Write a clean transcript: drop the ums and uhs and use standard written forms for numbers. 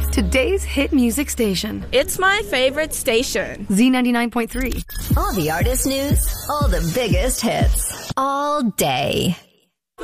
today's hit music station. It's my favorite station. Z99.3. All the artist news, all the biggest hits, all day.